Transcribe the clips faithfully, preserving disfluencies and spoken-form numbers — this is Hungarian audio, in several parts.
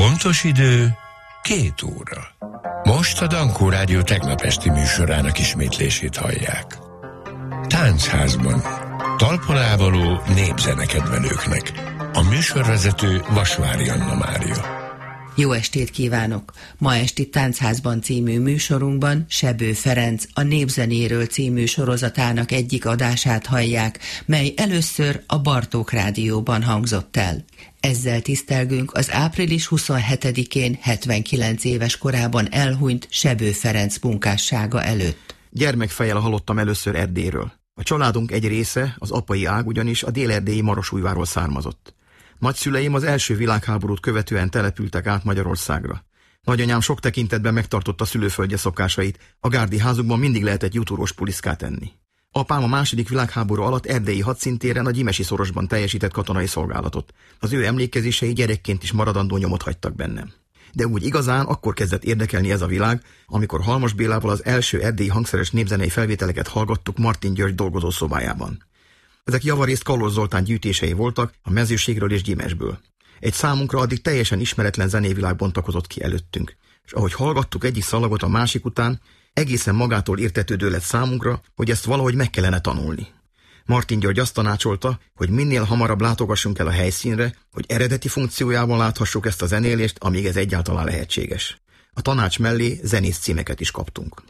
pontos idő két óra. Most a Dankó Rádió tegnap esti műsorának ismétlését hallják. Táncházban talpon ávaló népzenekedvelőknek. A műsorvezető Vasvári Anna Mária. Jó estét kívánok! Ma esti Táncházban című műsorunkban Sebő Ferenc a Népzenéről című sorozatának egyik adását hallják, mely először a Bartók Rádióban hangzott el. Ezzel tisztelgünk az április huszonhetedikén hetvenkilenc éves korában elhunyt Sebő Ferenc munkássága előtt. Gyermekfejjel hallottam először Erdélyről. A családunk egy része, az apai ág ugyanis a dél-erdélyi Marosújváról származott. Nagyszüleim az első világháborút követően települtek át Magyarországra. Nagyanyám sok tekintetben megtartotta szülőföldje szokásait, a gárdi házukban mindig lehetett jutúrós puliszkát enni. Apám a második világháború alatt erdélyi hadszintéren a Gyimesi szorosban teljesített katonai szolgálatot. Az ő emlékezései gyerekként is maradandó nyomot hagytak bennem. De úgy igazán akkor kezdett érdekelni ez a világ, amikor Halmos Bélával az első erdélyi hangszeres népzenei felvételeket hallgattuk Martin György dolgozószobájában. Ezek javarészt Kalóz Zoltán gyűjtései voltak a Mezőségről és Gyimesből. Egy számunkra addig teljesen ismeretlen zenévilág bontakozott ki előttünk, és ahogy hallgattuk egyik szalagot a másik után, egészen magától értetődő lett számunkra, hogy ezt valahogy meg kellene tanulni. Martin György azt tanácsolta, hogy minél hamarabb látogassunk el a helyszínre, hogy eredeti funkciójában láthassuk ezt a zenélést, amíg ez egyáltalán lehetséges. A tanács mellé zenész címeket is kaptunk.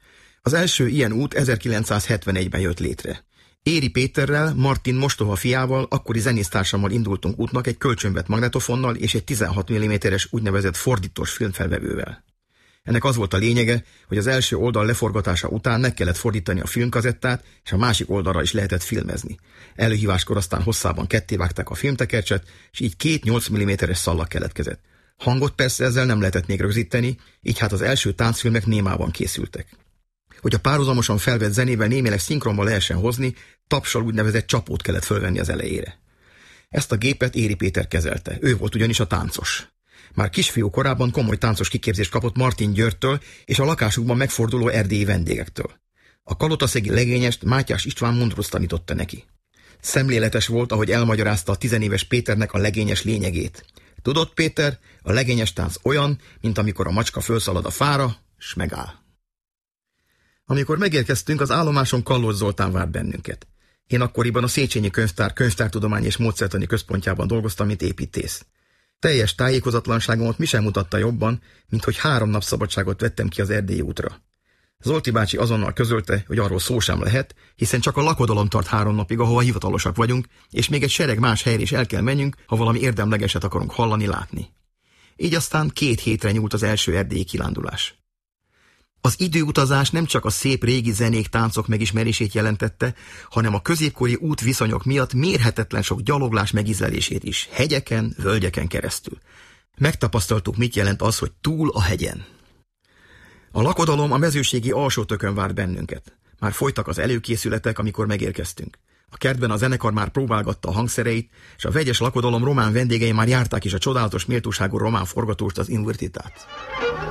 Az első ilyen út ezerkilencszázhetvenegyben jött létre. Éri Péterrel, Martin mostoha fiával, akkori zenésztársammal indultunk útnak egy kölcsönvett magnetofonnal és egy tizenhat milliméteres úgynevezett fordítós filmfelvevővel. Ennek az volt a lényege, hogy az első oldal leforgatása után meg kellett fordítani a filmkazettát, és a másik oldalra is lehetett filmezni. Előhíváskor aztán hosszában kettévágták a filmtekercset, és így két nyolc milliméteres szallag keletkezett. Hangot persze ezzel nem lehetett még rögzíteni, így hát az első táncfilmek némában készültek. Hogy a párhuzamosan felvett zenével némileg szinkronba lehessen hozni, tapsal úgynevezett csapót kellett fölvenni az elejére. Ezt a gépet Éri Péter kezelte, ő volt ugyanis a táncos. Már kisfiú korában komoly táncos kiképzést kapott Martin Györgytől és a lakásukban megforduló erdélyi vendégektől. A kalotaszegi legényest Mátyás István Mundrusz tanította neki. Szemléletes volt, ahogy elmagyarázta a tizenéves Péternek a legényes lényegét. Tudod, Péter, a legényes tánc olyan, mint amikor a macska fölszalad a fára, s megáll. Amikor megérkeztünk, az állomáson Kalóz Zoltán várt bennünket. Én akkoriban a Széchenyi Könyvtár Könyvtártudományi és Módszertani Központjában dolgoztam, mint építész. Teljes tájékozatlanságomat mi sem mutatta jobban, mint hogy három nap szabadságot vettem ki az erdélyi útra. Zolti bácsi azonnal közölte, hogy arról szó sem lehet, hiszen csak a lakodalom tart három napig, ahova hivatalosak vagyunk, és még egy sereg más helyre is el kell menjünk, ha valami érdemlegeset akarunk hallani, látni. Így aztán két hétre nyúlt az első erdélyi kirándulás. Az időutazás nem csak a szép régi zenék, táncok megismerését jelentette, hanem a középkori útviszonyok miatt mérhetetlen sok gyaloglás megízlelését is, hegyeken, völgyeken keresztül. Megtapasztaltuk, mit jelent az, hogy túl a hegyen. A lakodalom a mezőségi alsótökön várt bennünket. Már folytak az előkészületek, amikor megérkeztünk. A kertben a zenekar már próbálgatta a hangszereit, és a vegyes lakodalom román vendégei már járták is a csodálatos méltóságú román forgatóst, az Invertitát.